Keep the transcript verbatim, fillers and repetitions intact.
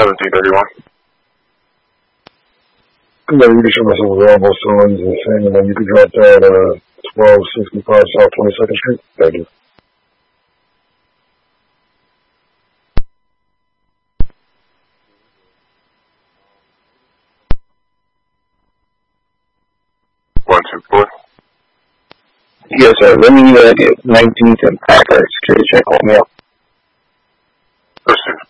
seventeen thirty-one. Good day, you can show me some available stories and saying that you can drop that uh, twelve sixty-five South twenty-second Street. Thank you. one two four. Yes, sir. Let me uh, get nineteenth and Packer security check on me up. Pursuit